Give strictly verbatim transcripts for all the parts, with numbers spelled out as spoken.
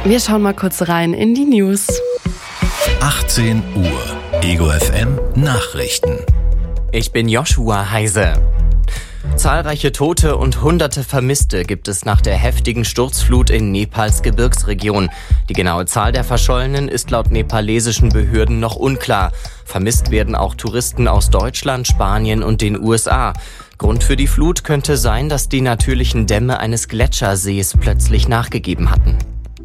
Wir schauen mal kurz rein in die News. achtzehn Uhr, Ego F M Nachrichten. Ich bin Joshua Heise. Zahlreiche Tote und hunderte Vermisste gibt es nach der heftigen Sturzflut in Nepals Gebirgsregion. Die genaue Zahl der Verschollenen ist laut nepalesischen Behörden noch unklar. Vermisst werden auch Touristen aus Deutschland, Spanien und den U S A. Grund für die Flut könnte sein, dass die natürlichen Dämme eines Gletschersees plötzlich nachgegeben hatten.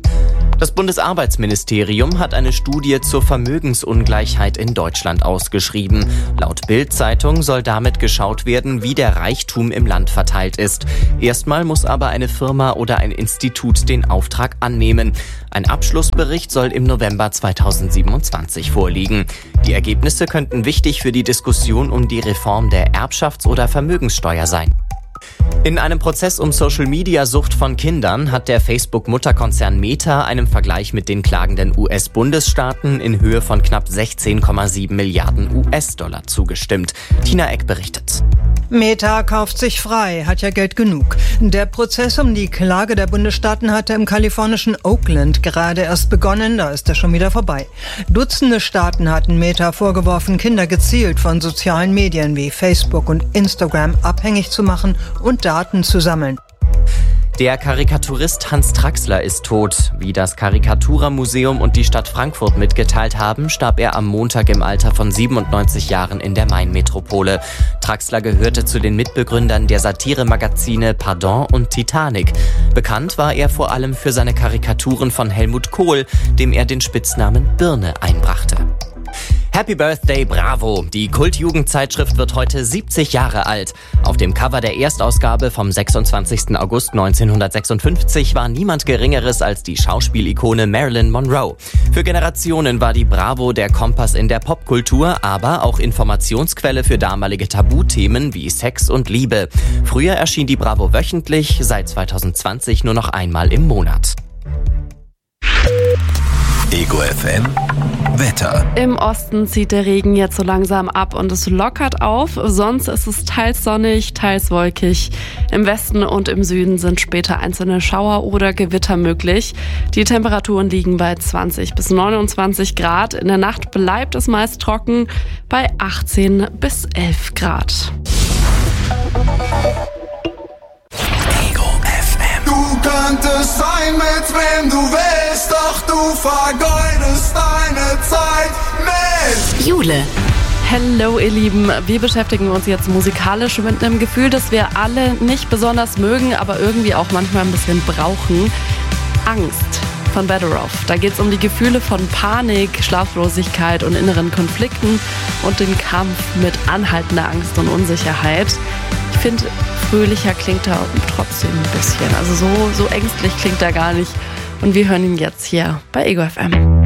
Das Bundesarbeitsministerium hat eine Studie zur Vermögensungleichheit in Deutschland ausgeschrieben. Laut Bild-Zeitung soll damit geschaut werden, wie der Reichtum im Land verteilt ist. Erstmal muss aber eine Firma oder ein Institut den Auftrag annehmen. Ein Abschlussbericht soll im November zweitausendsiebenundzwanzig vorliegen. Die Ergebnisse könnten wichtig für die Diskussion um die Reform der Erbschafts- oder Vermögenssteuer sein. In einem Prozess um Social-Media-Sucht von Kindern hat der Facebook-Mutterkonzern Meta einem Vergleich mit den klagenden U S-Bundesstaaten in Höhe von knapp sechzehn Komma sieben Milliarden U S-Dollar zugestimmt. Tina Eck berichtet. Meta kauft sich frei, hat ja Geld genug. Der Prozess um die Klage der Bundesstaaten hatte im kalifornischen Oakland gerade erst begonnen, da ist er schon wieder vorbei. Dutzende Staaten hatten Meta vorgeworfen, Kinder gezielt von sozialen Medien wie Facebook und Instagram abhängig zu machen und Daten zu sammeln. Der Karikaturist Hans Traxler ist tot. Wie das Karikatura-Museum und die Stadt Frankfurt mitgeteilt haben, starb er am Montag im Alter von siebenundneunzig Jahren in der Main-Metropole. Traxler gehörte zu den Mitbegründern der Satire-Magazine Pardon und Titanic. Bekannt war er vor allem für seine Karikaturen von Helmut Kohl, dem er den Spitznamen Birne einbrachte. Happy Birthday, Bravo! Die Kult-Jugendzeitschrift wird heute siebzig Jahre alt. Auf dem Cover der Erstausgabe vom sechsundzwanzigsten August neunzehnhundertsechsundfünfzig war niemand Geringeres als die Schauspielikone Marilyn Monroe. Für Generationen war die Bravo der Kompass in der Popkultur, aber auch Informationsquelle für damalige Tabuthemen wie Sex und Liebe. Früher erschien die Bravo wöchentlich, seit zweitausendzwanzig nur noch einmal im Monat. Ego F M Wetter. Im Osten zieht der Regen jetzt so langsam ab und es lockert auf. Sonst ist es teils sonnig, teils wolkig. Im Westen und im Süden sind später einzelne Schauer oder Gewitter möglich. Die Temperaturen liegen bei zwanzig bis neunundzwanzig Grad. In der Nacht bleibt es meist trocken bei achtzehn bis elf Grad. Du könntest sein, mit wem du willst, doch du vergeudest deine Zeit mit Jule. Hallo ihr Lieben, wir beschäftigen uns jetzt musikalisch mit einem Gefühl, das wir alle nicht besonders mögen, aber irgendwie auch manchmal ein bisschen brauchen. Angst von Better Off. Da geht es um die Gefühle von Panik, Schlaflosigkeit und inneren Konflikten und den Kampf mit anhaltender Angst und Unsicherheit. Ich finde, fröhlicher klingt er trotzdem ein bisschen. Also so, so ängstlich klingt er gar nicht. Und wir hören ihn jetzt hier bei Ego F M.